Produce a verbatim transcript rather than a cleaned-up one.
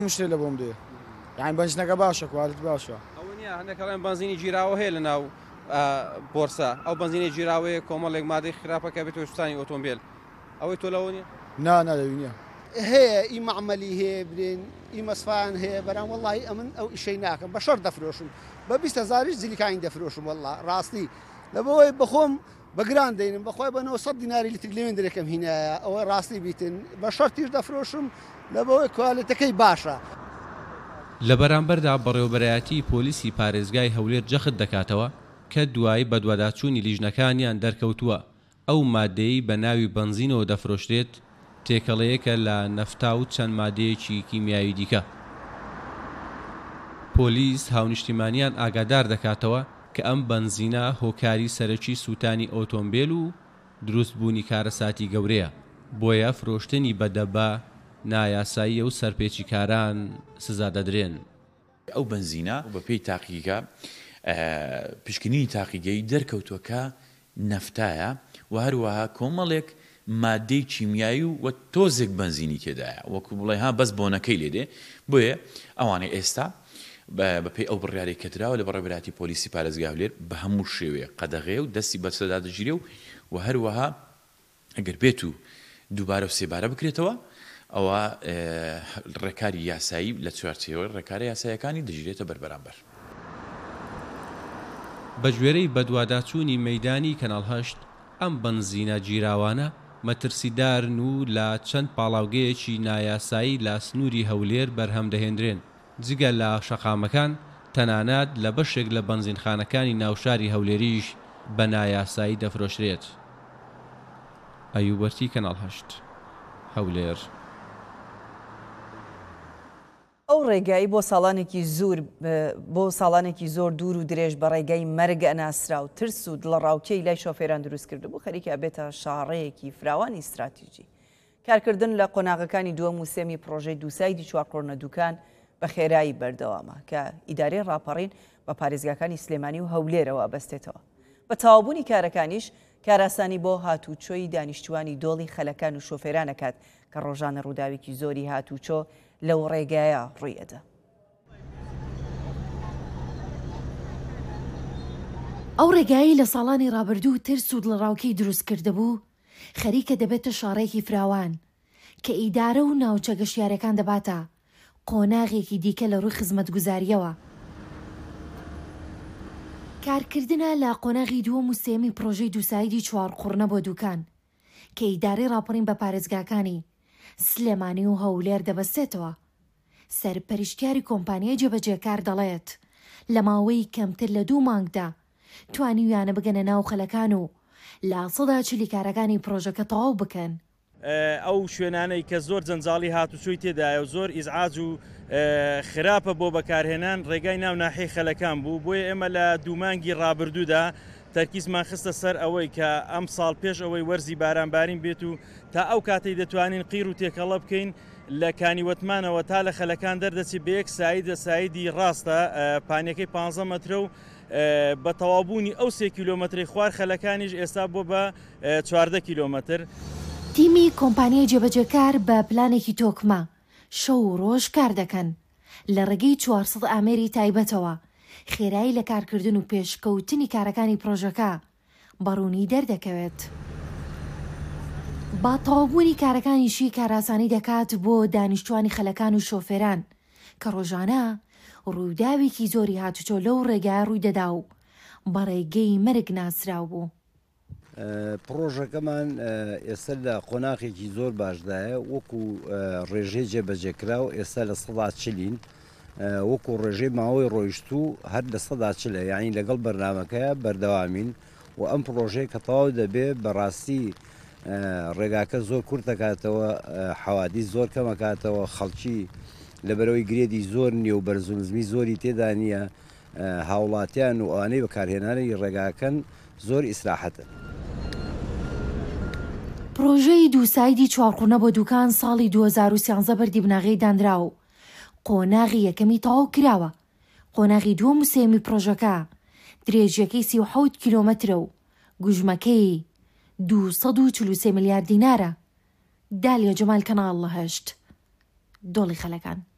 مشكلة بوم دي يعني بنزينەکە باشە کوالت باشە ئەو نییە هەندێکڵێن بنزینی جیراوە هەیە لە ناو بۆرسا ئەو بنزینی جیراوەیە کۆمەڵێک مادەی خراپەکە بێت شتانی ئۆتۆمبیل ئەوەی تۆ لەوە نیە نا نالەوی نییە هەیە ئیمە عملی هەیە برێن ئیمەسفان هەیە بەرام وڵی ئەمن ئەو ئیشەی ناکەم بە شەر دەفرۆشم بە بیست هەزاریش زیلیکانی دەفرۆشم وڵا ڕاستی لەبەوەی بەخۆم بەگران دەینم بەخۆی بەنەوە سەد دیناری لیتر لێوێن درەکەم هینایە ئەوە ڕاستی بیتن بە شەر تیش دەفرۆشم لەبەوەی کوالەتەکەی باشە. لە بەرامبەردا بەڕێوەبەرایەتی پۆلیسی پارێزگای هەولێر جەخت دەکاتەوە کە دوای بە دوواداچوونی لیژنەکانیان دەرکەوتووە ئەو مادەی بە ناوی بنزینەوە دەفرۆشرێت تێکەڵەیەکە لە نەفتا و چەند مادەیەکی کیمیاوی دیکە. پۆلیس هاونیشتیمانیان ئاگادار دەکاتەوە کە ئەم بنزینە هۆکاری سەرەکی سووتانی ئۆتۆمبیل و دروستبوونی کارەساتی گەورەیە بۆیە فرۆشتنی بەدەبە نایاساییە و سەرپێچی کاران سزا دەدرێن. ئەو بنزینە بە پێی تاقیگە پشکنینی تاقیگەی دەرکەوتووەکە نەفتایە و هەروەها کۆمەڵێک مادەی چیمیایی و تۆزێک بنزینی تێدایە وەکو بڵێ ها بەس بۆنەکەی لێدێ بۆیە ئەوانەی ئێستا بەپێی ئەو بڕیارەی کەدراوە لە بەڕێوەبەرایەتی پۆلیسی پارێزگای هەولێر بە هەموو شێوەیە قەدەغێ و دەستی بەسەدا دەگیرێ و هەروەها ئەگەر بێت و دووبارە و سێبارە بکرێتەوە ئەوە ڕێکاری یاسایی لە چوارچێوەی ڕێکارە یاسایەکانی دەژێتە بەربەرامبەر. بە گوێرەی بەدواداچوونی مەیدانی کەناڵ هەشت ئەم بنزینە جیراوانە مەترسیدارن و لە چەند پاڵاوگەیەکی نایاسایی لە سنووری هەولێر بەرهەم دەهێنرێن جگە لە شەقامەکان تەنانەت لە بەشێک لە بنزینخانەکانی ناوشاری هەولێریش بە نایاسایی دەفرۆشرێت. ئەیوبەرتی کەناڵ هەشت هەولێر. ئەو ڕێگایی بۆ ساڵانێکی زۆر بۆ ساڵانێکی زۆر دوور و درێژ بە ڕێگای مەرگ ئەناسرا و ترس و دڵەڕاوکەی لای شۆفێران دروست کرد بوو خەریکە بێتە شاڕەیەکی فراوانی استراتیژی. کارکردن لە قۆناغەکانی دووەم و سێمی پرۆژەی دووسایدی چوارقۆڕنە دووکان بە خێرایی بەردەوامە کە ئیدارەی ڕاپەڕین بە پارێزگاکانی سلێمانی و هەولێرەوە بەستێتەوە. بە تەواوبوونی کارەکانیش کاراسانی بۆ هاتوچۆی دانیشتوانی دۆڵی خەلەکان و شۆفێرانەکات کە ڕۆژانە ڕووداوێکی زۆری هاتوچۆ لەو ڕێگایە ڕوویەدا. ئەو ڕێگایی لە ساڵانی ڕابردوو ترس و دڵڕاوکەی دروست کرده بوو خەریکە دەبێتە شاڕێکی فراوان کە ئیدارە و ناوچە گەشتیارەکان دەباتە قۆناغێکی دیکە لە ڕووی خزمەتگوزاریەوە. کارکردنە لە قۆناغی دووەم و سێمی پرۆژەی دووسایدی چوارقوڕنە بۆ دووکان کە ئیدارەی ڕاپەڕین بە پارێزگاکانی سلێمانی و هەولێر دەبەستێتەوە. سەرپەرشتیاری کۆمپانیای جێبەجێکار دەڵێت لە ماوەی کەمتر لە دوو مانگدا توانیویانە بگەنە ناو خەلەکان و لە سەدا چلی کارەکانی پرۆژەکە تەواو بکەن. ئەو شوێنانەی کە زۆر جەنجاڵی هاتوچۆی تێدایە و زۆر ئیزعاج و خراپە بۆ بەکارهێنان ڕێگای ناو ناحەی خەلەکان بوو بۆیە ئێمە لە دوومانگی ڕابردوودا تەرکیزمان خستە سەر ئەوەی کە ئەم ساڵ پێش ئەوەی وەرزی بارانبارین بێت و تا ئەو کاتەی دەتوانین قیر و تێکەڵە بکەین لە کانیوەتمانەوە تا لە خەلەکان دەردەچی بە یەک سایدە سایدی ڕاستە پانیەکەی پانزە مەترە و بە تەواوبوونی ئەو سێ کیلۆمەتری خوار خەلەکانیش ئێستا بۆ بە چواردە کیلۆمەتر. تیمی کۆمپانیای جێبەجێکار بە پلانێکی تۆکمە شەو و ڕۆژ کار دەکەن لە ڕێگەی چوارسەد ئامێری تایبەتەوە خێرایی لە کارکردن و پێشکەوتنی کارەکانی پرۆژەکە بەڕوونی دەردەکەوێت. با تەواوبوونی کارەکانیشی کاراسانی دەکات بۆ دانیشتوانی خەلەکان و شۆفێران کە ڕۆژانە ڕووداوێکی زۆری هاتوچۆ لەو ڕێگای ڕووی دەدا و بە ڕێگەی مەرگ ناسراو بوو. پرۆژەکەمان ئێستا لە قۆناغێکی زۆر باشدایە وەکو ڕێژەی جێبەجێکرا و ئێستا لە سەدا چلین وەکو ڕێژەی ماوەی ڕۆیشتوو هەر لە سەدا چلە یعنی لەگەڵ بەرنامەکەیە بەردەوامین و ئەم پرۆژەیە کە تەواو دەبێت بەڕاستی ڕێگاکە زۆر کورت دەکاتەوە حەوادی زۆر کەمەکاتەوە خەڵکی لەبەرەوەی گرێدی زۆر نییە و بەرزونزمی زۆری تێدا نییە هاوڵاتیان و ئەوانەی بەکارهێنانی ڕێگاکەن زۆر ئیسراحەتن. پرۆژەی دووسایدی چوارقوڕنە بۆ دووکان ساڵی دوو هەزار و سیانزە بەردی بناغی دانرا و قۆناغی یەکەمی تەواو کراوە. قۆناغی دووەم و سێمی پرۆژەکە درێژیەکەی سی و حەوت کیلۆمەترە و گوژمەکەی دووسەد و چل و سێ ملیار دینارە. دالیا جەمال کەناڵ هەشت دۆڵی خەلەکان.